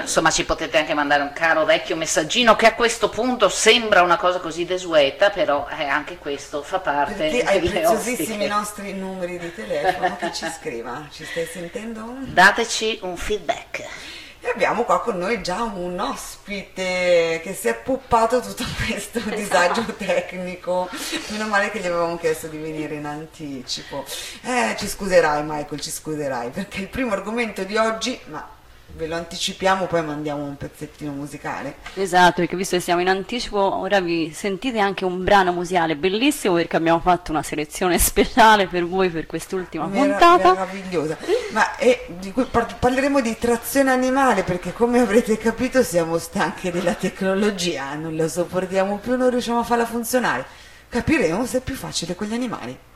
insomma ci potete anche mandare un caro vecchio messaggino che a questo punto sembra una cosa così desueta, però anche questo fa parte perché hai delle preziosissimi ostiche. nostri numeri di telefono, che ci scriva, ci stai sentendo? Dateci un feedback. E abbiamo qua con noi già un ospite che si è puppato tutto questo disagio tecnico. Meno male che gli avevamo chiesto di venire in anticipo. Ci scuserai Michael, ci scuserai, perché il primo argomento di oggi, ma ve lo anticipiamo, poi mandiamo un pezzettino musicale. Esatto, perché visto che siamo in anticipo, ora vi sentite anche un brano musicale bellissimo, perché abbiamo fatto una selezione speciale per voi per quest'ultima puntata. Meravigliosa. Ma di cui parleremo di trazione animale, perché come avrete capito siamo stanchi della tecnologia, non la sopportiamo più, non riusciamo a farla funzionare. Capiremo se è più facile con gli animali.